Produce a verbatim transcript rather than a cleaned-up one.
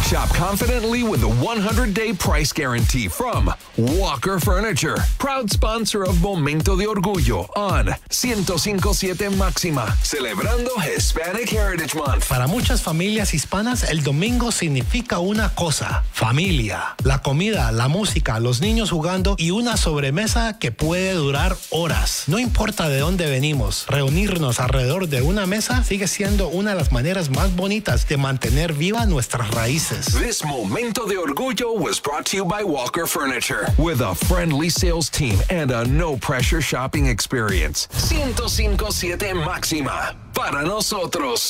Shop confidently with the one hundred day price guarantee from Walker Furniture, proud sponsor of Momento de Orgullo on ciento cinco punto siete Máxima, celebrando Hispanic Heritage Month. Para muchas familias hispanas, el domingo significa una cosa: familia. La comida, la música, los niños jugando y una sobremesa que puede durar horas. No importa de dónde venimos, reunirnos alrededor de una mesa sigue siendo una de las maneras más bonitas de mantener viva nuestras raíces. This Momento de Orgullo was brought to you by Walker Furniture, with a friendly sales team and a no-pressure shopping experience. ciento cinco punto siete Máxima, para nosotros.